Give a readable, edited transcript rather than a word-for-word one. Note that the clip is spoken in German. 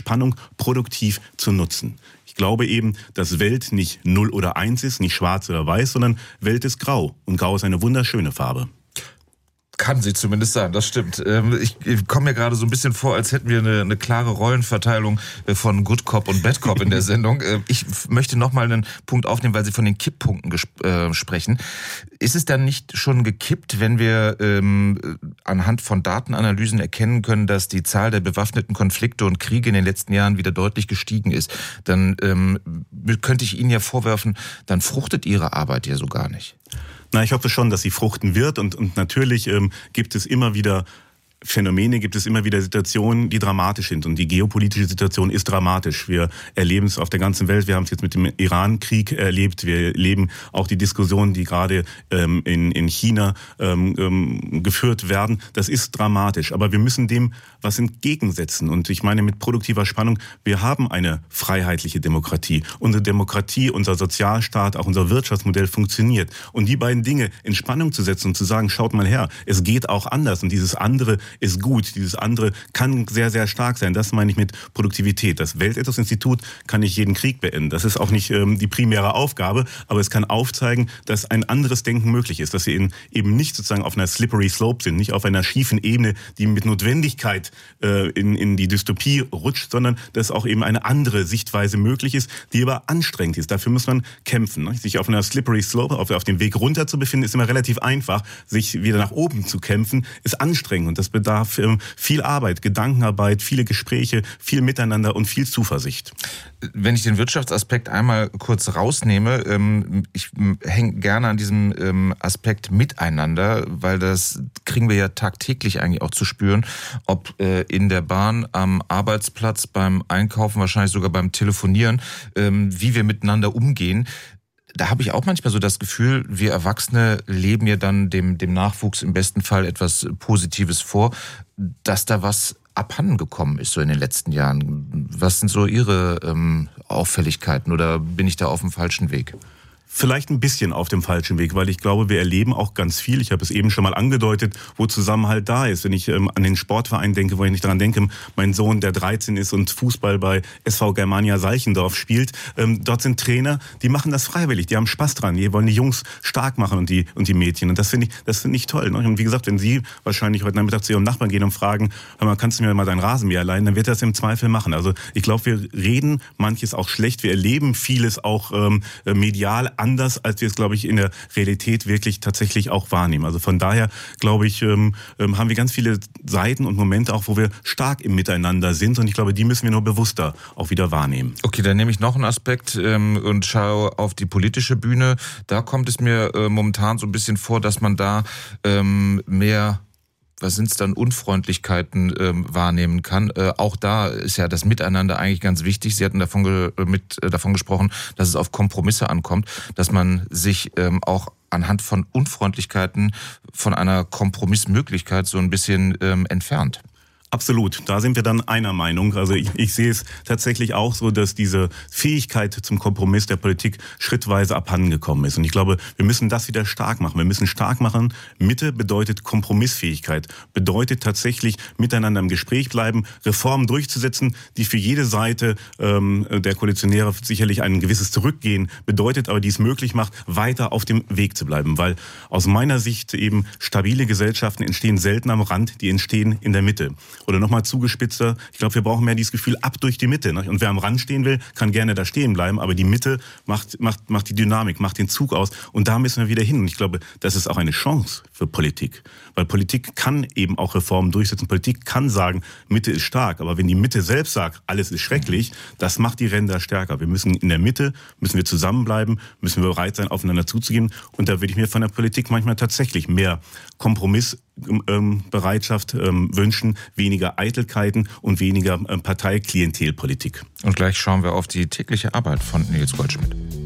Spannung produktiv zu nutzen. Ich glaube eben, dass Welt nicht 0 oder 1 ist, nicht schwarz oder weiß, sondern Welt ist grau. Und grau ist eine wunderschöne Farbe. Kann sie zumindest sein, das stimmt. Ich komme mir gerade so ein bisschen vor, als hätten wir eine klare Rollenverteilung von Good Cop und Bad Cop in der Sendung. Ich möchte noch mal einen Punkt aufnehmen, weil Sie von den Kipppunkten sprechen. Ist es dann nicht schon gekippt, wenn wir anhand von Datenanalysen erkennen können, dass die Zahl der bewaffneten Konflikte und Kriege in den letzten Jahren wieder deutlich gestiegen ist? Dann könnte ich Ihnen ja vorwerfen, dann fruchtet Ihre Arbeit ja so gar nicht. Na, ich hoffe schon, dass sie fruchten wird und natürlich gibt es immer wieder Phänomene, gibt es immer wieder Situationen, die dramatisch sind. Und die geopolitische Situation ist dramatisch. Wir erleben es auf der ganzen Welt. Wir haben es jetzt mit dem Iran-Krieg erlebt. Wir erleben auch die Diskussionen, die gerade in China geführt werden. Das ist dramatisch. Aber wir müssen dem was entgegensetzen. Und ich meine mit produktiver Spannung, wir haben eine freiheitliche Demokratie. Unsere Demokratie, unser Sozialstaat, auch unser Wirtschaftsmodell funktioniert. Und die beiden Dinge in Spannung zu setzen und zu sagen, schaut mal her, es geht auch anders. Und dieses andere ist gut. Dieses andere kann sehr, sehr stark sein. Das meine ich mit Produktivität. Das Weltethos-Institut kann nicht jeden Krieg beenden. Das ist auch nicht die primäre Aufgabe, aber es kann aufzeigen, dass ein anderes Denken möglich ist, dass wir eben nicht sozusagen auf einer slippery slope sind, nicht auf einer schiefen Ebene, die mit Notwendigkeit in die Dystopie rutscht, sondern dass auch eben eine andere Sichtweise möglich ist, die aber anstrengend ist. Dafür muss man kämpfen. Ne? Sich auf einer slippery slope, auf dem Weg runter zu befinden, ist immer relativ einfach. Sich wieder nach oben zu kämpfen, ist anstrengend und das bedarf viel Arbeit, Gedankenarbeit, viele Gespräche, viel Miteinander und viel Zuversicht. Wenn ich den Wirtschaftsaspekt einmal kurz rausnehme, ich hänge gerne an diesem Aspekt Miteinander, weil das kriegen wir ja tagtäglich eigentlich auch zu spüren, ob in der Bahn, am Arbeitsplatz, beim Einkaufen, wahrscheinlich sogar beim Telefonieren, wie wir miteinander umgehen. Da habe ich auch manchmal so das Gefühl, wir Erwachsene leben ja dann dem Nachwuchs im besten Fall etwas Positives vor, dass da was abhanden gekommen ist so in den letzten Jahren. Was sind so Ihre Auffälligkeiten oder bin ich da auf dem falschen Weg? Vielleicht ein bisschen auf dem falschen Weg, weil ich glaube, wir erleben auch ganz viel, ich habe es eben schon mal angedeutet, wo Zusammenhalt da ist. Wenn ich an den Sportverein denke, wo ich nicht daran denke, mein Sohn, der 13 ist und Fußball bei SV Germania Seichendorf spielt, dort sind Trainer, die machen das freiwillig, die haben Spaß dran, die wollen die Jungs stark machen und die Mädchen. Und das finde ich toll. Ne? Und wie gesagt, wenn Sie wahrscheinlich heute Nachmittag zu Ihrem Nachbarn gehen und fragen, hör mal, kannst du mir mal deinen Rasenmäher leihen, dann wird er das im Zweifel machen. Also ich glaube, wir reden manches auch schlecht, wir erleben vieles auch medial anders, als wir es, glaube ich, in der Realität wirklich tatsächlich auch wahrnehmen. Also von daher, glaube ich, haben wir ganz viele Seiten und Momente auch, wo wir stark im Miteinander sind. Und ich glaube, die müssen wir nur bewusster auch wieder wahrnehmen. Okay, dann nehme ich noch einen Aspekt und schaue auf die politische Bühne. Da kommt es mir momentan so ein bisschen vor, dass man da mehr... was sind es dann, Unfreundlichkeiten wahrnehmen kann. Auch da ist ja das Miteinander eigentlich ganz wichtig. Sie hatten davon gesprochen, dass es auf Kompromisse ankommt, dass man sich auch anhand von Unfreundlichkeiten von einer Kompromissmöglichkeit so ein bisschen entfernt. Absolut, da sind wir dann einer Meinung. Also ich sehe es tatsächlich auch so, dass diese Fähigkeit zum Kompromiss der Politik schrittweise abhandengekommen ist. Und ich glaube, wir müssen das wieder stark machen. Wir müssen stark machen. Mitte bedeutet Kompromissfähigkeit, bedeutet tatsächlich miteinander im Gespräch bleiben, Reformen durchzusetzen, die für jede Seite der Koalitionäre sicherlich ein gewisses Zurückgehen bedeutet, aber die es möglich macht, weiter auf dem Weg zu bleiben. Weil aus meiner Sicht eben stabile Gesellschaften entstehen selten am Rand, die entstehen in der Mitte. Oder nochmal zugespitzer, ich glaube, wir brauchen mehr dieses Gefühl ab durch die Mitte. Ne? Und wer am Rand stehen will, kann gerne da stehen bleiben, aber die Mitte macht die Dynamik, macht den Zug aus und da müssen wir wieder hin. Und ich glaube, das ist auch eine Chance für Politik. Weil Politik kann eben auch Reformen durchsetzen. Politik kann sagen, Mitte ist stark. Aber wenn die Mitte selbst sagt, alles ist schrecklich, das macht die Ränder stärker. Wir müssen in der Mitte, müssen wir zusammenbleiben, müssen wir bereit sein, aufeinander zuzugehen. Und da würde ich mir von der Politik manchmal tatsächlich mehr Kompromissbereitschaft wünschen, weniger Eitelkeiten und weniger Parteiklientelpolitik. Und gleich schauen wir auf die tägliche Arbeit von Nils Goldschmidt.